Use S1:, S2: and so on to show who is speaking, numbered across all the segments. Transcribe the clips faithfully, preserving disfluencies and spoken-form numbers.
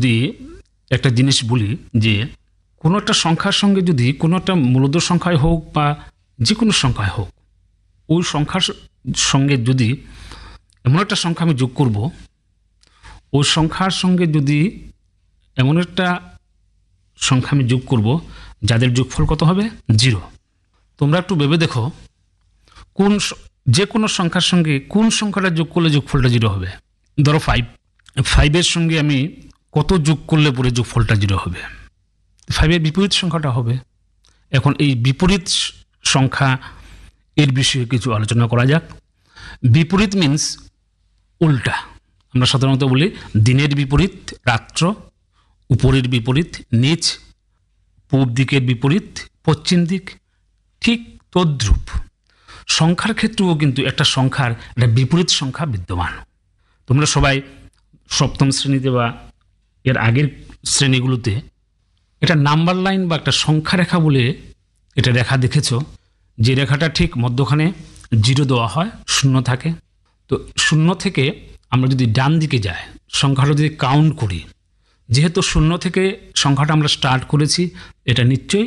S1: যদি একটা জিনিস বলি যে কোনো একটা সংখ্যার সঙ্গে যদি কোনো একটা মূলদ সংখ্যায় হোক বা যে কোনো সংখ্যায় হোক, ওই সংখ্যার সঙ্গে যদি এমন একটা সংখ্যা আমি যোগ করব, ওই সংখ্যার সঙ্গে যদি এমন একটা সংখ্যা আমি যোগ করব যাদের যোগফল কত হবে? জিরো। তোমরা একটু ভেবে দেখো, কোন যে কোনো সংখ্যার সঙ্গে কোন সংখ্যাটা যোগ করলে যোগফলটা জিরো হবে? ধরো ফাইভ, ফাইভের সঙ্গে আমি কত যোগ করলে পরে যোগফলটা জিরো হবে? ফাইভের বিপরীত সংখ্যাটা হবে। এখন এই বিপরীত সংখ্যা এর বিষয়ে কিছু আলোচনা করা যাক। বিপরীত মিন্স উল্টা। আমরা সাধারণত বলি দিনের বিপরীত রাত্র, উপরের বিপরীত নিচ, পূব দিকের বিপরীত পশ্চিম দিক। ঠিক তদ্রূপ সংখ্যার ক্ষেত্রেও কিন্তু একটা সংখ্যার একটা বিপরীত সংখ্যা বিদ্যমান। তোমরা সবাই সপ্তম শ্রেণীতে বা এর আগের শ্রেণীগুলোতে এটা নাম্বার লাইন বা একটা সংখ্যা রেখা বলে এটা রেখা দেখেছো, যে রেখাটা ঠিক মধ্যখানে জিরো দেওয়া হয়, শূন্য থাকে। তো শূন্য থেকে আমরা যদি ডান দিকে যাই, সংখ্যাটা যদি কাউন্ট করি, যেহেতু শূন্য থেকে সংখ্যাটা আমরা স্টার্ট করেছি, এটা নিশ্চয়ই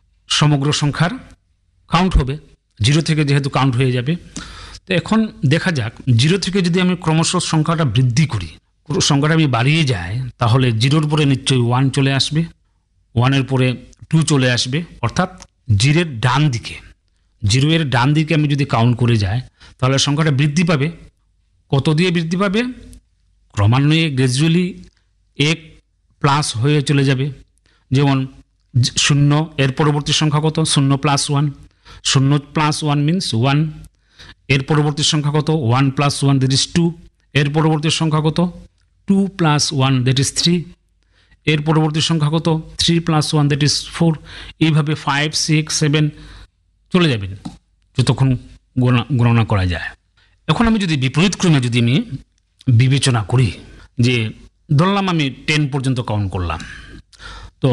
S1: সমগ্র সংখ্যার কাউন্ট হবে। জিরো থেকে যেহেতু কাউন্ট হয়ে যাবে। তো এখন দেখা যাক, জিরো থেকে যদি আমি ক্রমশ সংখ্যাটা বৃদ্ধি করি, সংখ্যাটা আমি বাড়িয়ে যাই, তাহলে জিরোর পরে নিশ্চয়ই ওয়ান চলে আসবে, ওয়ানের পরে টু চলে আসবে, অর্থাৎ জিরোর ডান দিকে, জিরো এর ডান দিকে আমি যদি কাউন্ট করে যাই, তাহলে সংখ্যাটা বৃদ্ধি পাবে। কত দিয়ে বৃদ্ধি পাবে? ক্রমান্বয়ে গ্র্যাজুয়ালি এক প্লাস হয়ে চলে যাবে। যেমন শূন্য, এর পরবর্তী সংখ্যা কত? শূন্য প্লাস ওয়ান। শূন্য প্লাস ওয়ান মিন্স ওয়ান। এর পরবর্তী সংখ্যা কত? One plus one, that is two. এর পরবর্তী সংখ্যা কত? Two plus one, that is three. এর পরবর্তী সংখ্যা কত? Three plus one, that is four. এইভাবে ফাইভ সিক্স সেভেন চলে যাবেন যতক্ষণ গণনা করা যায়। এখন আমি যদি বিপরীত ক্রমে যদি আমি বিবেচনা করি, যে ধরলাম আমি টেন পর্যন্ত কাউন্ট করলাম, তো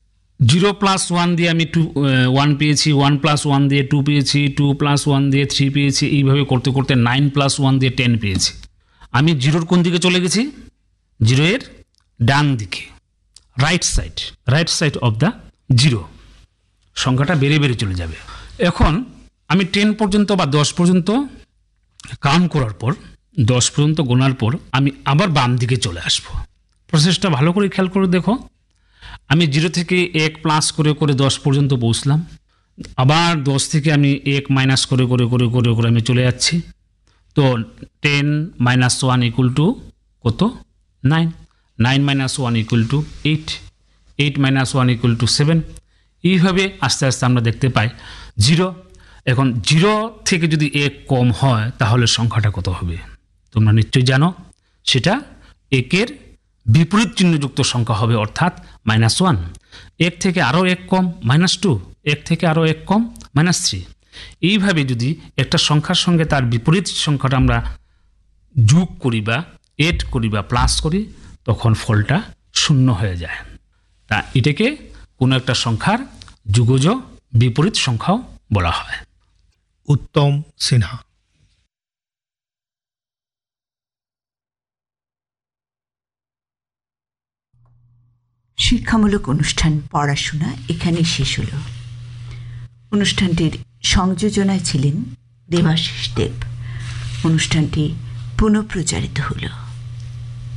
S1: জিরো প্লাস ওয়ান দিয়ে আমি টু ওয়ান পেয়েছি, ওয়ান প্লাস ওয়ান দিয়ে টু পেয়েছি, টু প্লাস ওয়ান দিয়ে থ্রি পেয়েছি, এইভাবে করতে করতে নাইন প্লাস ওয়ান দিয়ে টেন পেয়েছি। আমি জিরোর কোন দিকে চলে গেছি? জিরো এর ডান দিকে, right side, right side of the zero. সংখ্যাটা বেড়ে বেড়ে চলে যাবে। এখন আমি টেন পর্যন্ত বা দশ পর্যন্ত কাউন্ট করার পর, দশ পর্যন্ত গোনার পর আমি আবার বাম দিকে চলে আসব। প্রসেসটা ভালো করে খেয়াল করে দেখো। আমি জিরো থেকে এক প্লাস করে করে দশ পর্যন্ত পৌঁছলাম, আবার দশ থেকে আমি এক মাইনাস করে করে করে করে করে আমি চলে যাচ্ছি। তো ten minus one equal to কত? Nine. Nine minus one equal to eight. Eight minus one equal to seven. এইভাবে আস্তে আস্তে আমরা দেখতে পাই জিরো। এখন জিরো থেকে যদি এক কম হয় তাহলে সংখ্যাটা কত হবে? তোমরা নিশ্চয়ই জানো, সেটা একের বিপরীত চিহ্নযুক্ত সংখ্যা হবে, অর্থাৎ মাইনাস ওয়ান। এক থেকে আরও এক কম মাইনাস টু, এক থেকে আরও এক কম মাইনাস থ্রি। এইভাবে যদি একটা সংখ্যার সঙ্গে তার বিপরীত সংখ্যাটা আমরা যোগ করি বা এড করি বা প্লাস করি, তখন ফলটা শূন্য হয়ে যায়। তা এটাকে কোনো একটা সংখ্যার যুগজ বিপরীত সংখ্যাও বলা হয়।
S2: উত্তম সিনহা।
S3: শিক্ষামূলক অনুষ্ঠান পড়াশোনা এখানে শেষ হলো। অনুষ্ঠানটির সংযোজনায় ছিলেন দেবাশিস দেব। অনুষ্ঠানটি পুনঃপ্রচারিত হলো।